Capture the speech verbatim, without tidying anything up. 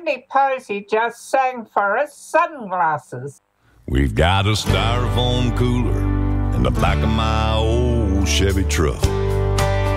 Andy Posey just sang for us Sunglasses. We've got a styrofoam cooler in the back of my old Chevy truck.